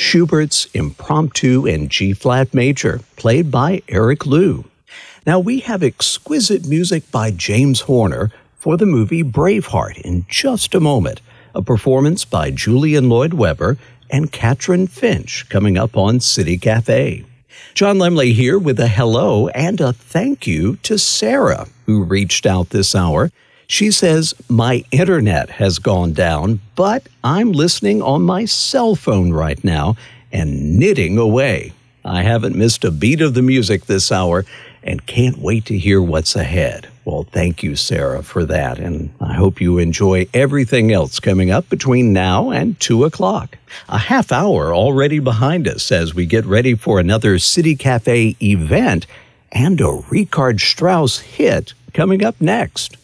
Schubert's Impromptu in G-flat major, played by Eric Liu. Now we have exquisite music by James Horner for the movie Braveheart in just a moment, a performance by Julian Lloyd Webber and Katrin Finch coming up on City Cafe. John Lemley here with a hello and a thank you to Sarah, who reached out this hour. She says, my internet has gone down, but I'm listening on my cell phone right now and knitting away. I haven't missed a beat of the music this hour and can't wait to hear what's ahead. Well, thank you, Sarah, for that, and I hope you enjoy everything else coming up between now and 2 o'clock. A half hour already behind us as we get ready for another City Cafe event and a Richard Strauss hit coming up next.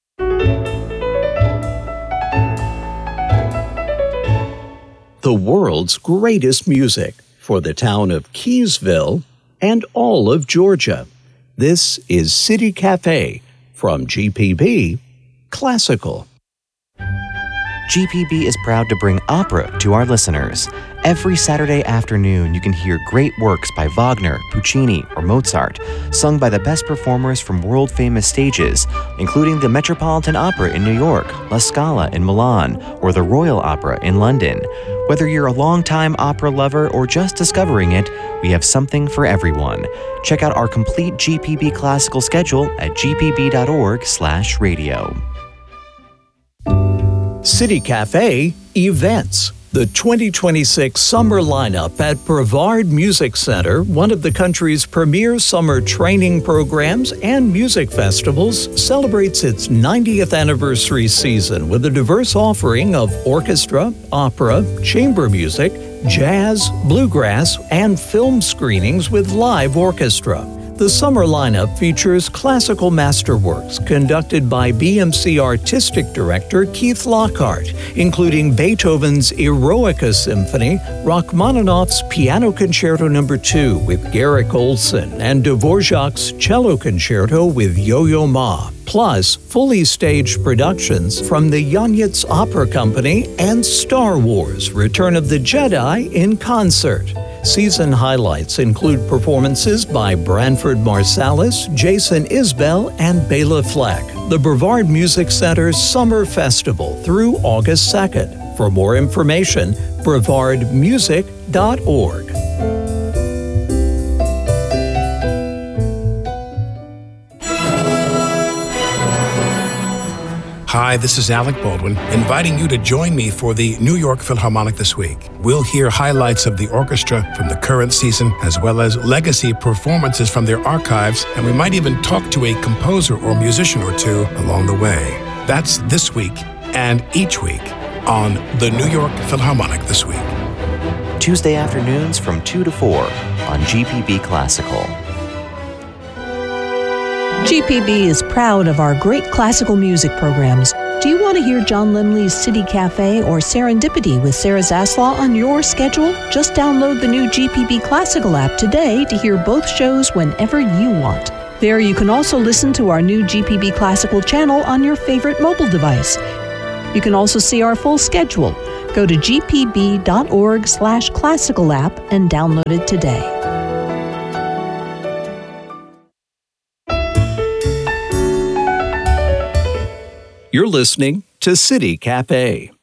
The world's greatest music for the town of Keysville and all of Georgia. This is City Cafe from GPB Classical. GPB is proud to bring opera to our listeners. Every Saturday afternoon, you can hear great works by Wagner, Puccini, or Mozart, sung by the best performers from world-famous stages, including the Metropolitan Opera in New York, La Scala in Milan, or the Royal Opera in London. Whether you're a longtime opera lover or just discovering it, we have something for everyone. Check out our complete GPB classical schedule at gpb.org/radio. City Cafe Events. The 2026 summer lineup at Brevard Music Center, one of the country's premier summer training programs and music festivals, celebrates its 90th anniversary season with a diverse offering of orchestra, opera, chamber music, jazz, bluegrass, and film screenings with live orchestra. The summer lineup features classical masterworks conducted by BMC Artistic Director Keith Lockhart, including Beethoven's Eroica Symphony, Rachmaninoff's Piano Concerto No. 2 with Garrick Olson, and Dvorak's Cello Concerto with Yo-Yo Ma, plus fully staged productions from the Yanyits Opera Company and Star Wars: Return of the Jedi in concert. Season highlights include performances by Branford Marsalis, Jason Isbell, and Bela Fleck. The Brevard Music Center's Summer Festival through August 2nd. For more information, brevardmusic.org. Hi, this is Alec Baldwin, inviting you to join me for the New York Philharmonic this week. We'll hear highlights of the orchestra from the current season, as well as legacy performances from their archives, and we might even talk to a composer or musician or two along the way. That's this week and each week on the New York Philharmonic this week. Tuesday afternoons from 2 to 4 on GPB Classical. GPB is proud of our great classical music programs. Do you want to hear John Lemley's City Cafe or Serendipity with Sarah Zaslaw on your schedule? Just download the new GPB Classical app today to hear both shows whenever you want. There you can also listen to our new GPB Classical channel on your favorite mobile device. You can also see our full schedule. Go to gpb.org/classical app and download it today. You're listening to City Cafe.